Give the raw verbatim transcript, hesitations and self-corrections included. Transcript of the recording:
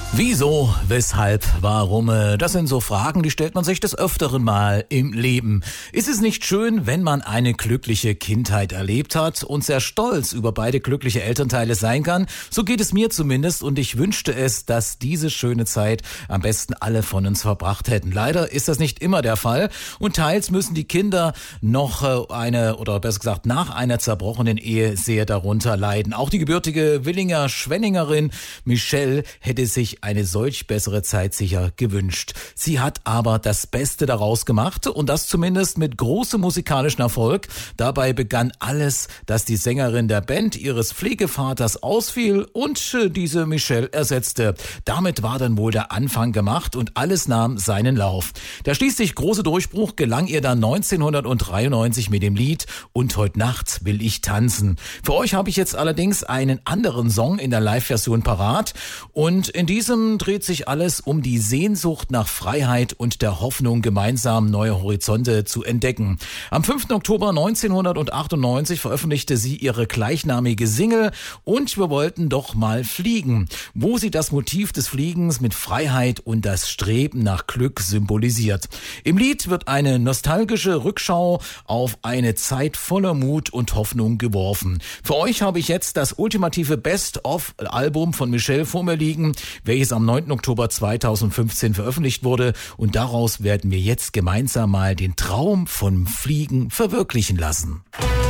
Wieso, weshalb, warum? Das sind so Fragen, die stellt man sich des Öfteren mal im Leben. Ist es nicht schön, wenn man eine glückliche Kindheit erlebt hat und sehr stolz über beide glückliche Elternteile sein kann? So geht es mir zumindest und ich wünschte es, dass diese schöne Zeit am besten alle von uns verbracht hätten. Leider ist das nicht immer der Fall und teils müssen die Kinder noch eine, oder besser gesagt nach einer zerbrochenen Ehe sehr darunter leiden. Auch die gebürtige Willinger Schwenningerin Michelle hätte sich eine solch bessere Zeit sicher gewünscht. Sie hat aber das Beste daraus gemacht und das zumindest mit großem musikalischen Erfolg. Dabei begann alles, dass die Sängerin der Band ihres Pflegevaters ausfiel und diese Michelle ersetzte. Damit war dann wohl der Anfang gemacht und alles nahm seinen Lauf. Der schließlich große Durchbruch gelang ihr dann neunzehnhundertdreiundneunzig mit dem Lied Und heute Nacht will ich tanzen. Für euch habe ich jetzt allerdings einen anderen Song in der Live-Version parat und in diesem dreht sich alles um die Sehnsucht nach Freiheit und der Hoffnung, gemeinsam neue Horizonte zu entdecken. Am fünften Oktober neunzehnhundertachtundneunzig veröffentlichte sie ihre gleichnamige Single Und wir wollten doch mal fliegen, wo sie das Motiv des Fliegens mit Freiheit und das Streben nach Glück symbolisiert. Im Lied wird eine nostalgische Rückschau auf eine Zeit voller Mut und Hoffnung geworfen. Für euch habe ich jetzt das ultimative Best-of-Album von Michelle vor mir liegen, welches am neunten Oktober zweitausendfünfzehn veröffentlicht wurde und daraus werden wir jetzt gemeinsam mal den Traum vom Fliegen verwirklichen lassen.